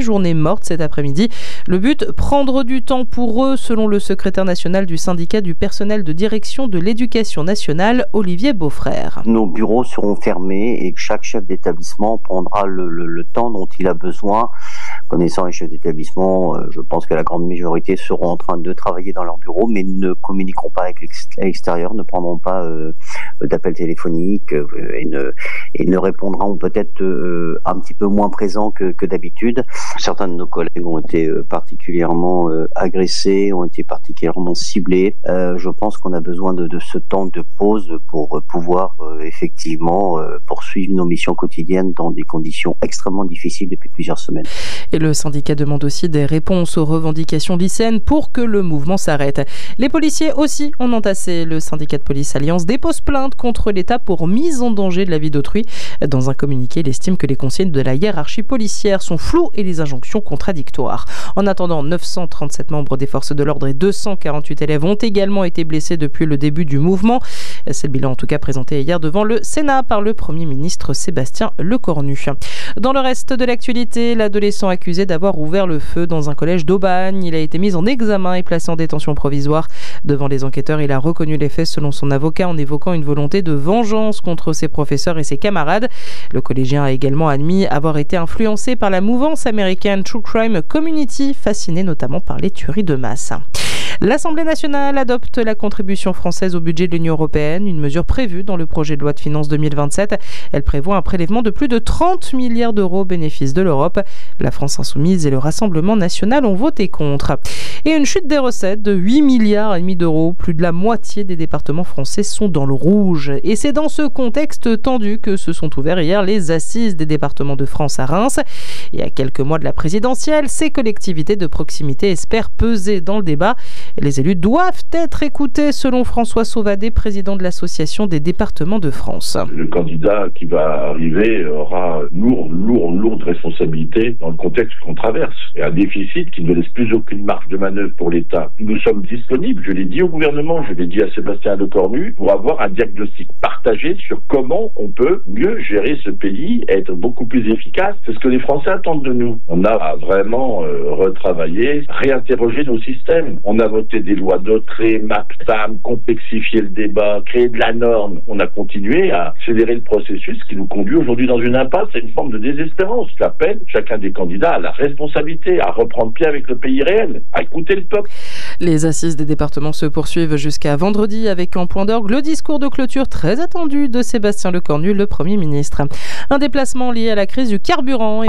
journée morte cet après-midi. Le but, prendre du temps pour eux, selon le secrétaire national du syndicat du personnel de direction de l'éducation nationale, Olivier Beaufrère. Nos bureaux seront fermés et chaque chef d'établissement prendra le temps dont il a besoin. Connaissant les chefs d'établissement, je pense que la grande majorité seront en train de travailler dans leur bureau, mais ne communiqueront pas avec l'extérieur, ne prendront pas d'appels téléphoniques et ne répondront peut-être un petit peu moins présents que d'habitude. Certains de nos collègues ont été particulièrement agressés, ont été particulièrement ciblés. Je pense qu'on a besoin de ce temps de pause pour pouvoir effectivement poursuivre nos missions quotidiennes dans des conditions extrêmement difficiles depuis plusieurs semaines. Et le syndicat demande aussi des réponses aux revendications lycéennes pour que le mouvement s'arrête. Les policiers aussi ont entassé. Le syndicat de police Alliance dépose plainte contre l'État pour mise en danger de la vie d'autrui. Dans un communiqué, il estime que les consignes de la hiérarchie policière sont floues et les injonctions contradictoires. En attendant, 937 membres des forces de l'ordre et 248 élèves ont également été blessés depuis le début du mouvement. C'est le bilan en tout cas présenté hier devant le Sénat par le Premier ministre Sébastien Lecornu. Dans le reste de l'actualité, l'adolescent accusé d'avoir ouvert le feu dans un collège d'Aubagne. Il a été mis en examen et placé en détention provisoire. Devant les enquêteurs, il a reconnu les faits selon son avocat en évoquant une volonté de vengeance contre ses professeurs et ses camarades. Le collégien a également admis avoir été influencé par la mouvance américaine True Crime Community, fasciné notamment par les tueries de masse. L'Assemblée nationale adopte la contribution française au budget de l'Union européenne, une mesure prévue dans le projet de loi de finances 2027. Elle prévoit un prélèvement de plus de 30 milliards d'euros au bénéfice de l'Europe. La France insoumise et le Rassemblement national ont voté contre. Et une chute des recettes de 8 milliards et demi d'euros. Plus de la moitié des départements français sont dans le rouge. Et c'est dans ce contexte tendu que se sont ouverts hier les assises des départements de France à Reims. Et à quelques mois de la présidentielle, ces collectivités de proximité espèrent peser dans le débat. Les élus doivent être écoutés, selon François Sauvadet, président de l'Association des départements de France. Le candidat qui va arriver aura lourde responsabilité dans le contexte qu'on traverse. Et un déficit qui ne laisse plus aucune marge de manœuvre pour l'État. Nous sommes disponibles, je l'ai dit au gouvernement, je l'ai dit à Sébastien Lecornu, pour avoir un diagnostic partagé sur comment on peut mieux gérer ce pays, être beaucoup plus efficace. C'est ce que les Français attendent de nous. On a vraiment retravaillé, réinterrogé nos systèmes. On a voté des lois Dautré, MAPTAM, complexifier le débat, créer de la norme. On a continué à accélérer le processus qui nous conduit aujourd'hui dans une impasse. C'est une forme de désespérance. J'appelle chacun des candidats à la responsabilité, à reprendre pied avec le pays réel, à écouter le peuple. Les assises des départements se poursuivent jusqu'à vendredi avec en point d'orgue le discours de clôture très attendu de Sébastien Lecornu, le Premier ministre. Un déplacement lié à la crise du carburant